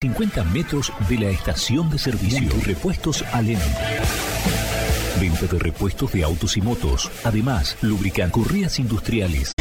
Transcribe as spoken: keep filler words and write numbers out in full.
cincuenta metros de la estación de servicio. Repuestos Alem. Venta de repuestos de autos y motos. Además, lubrican correas industriales,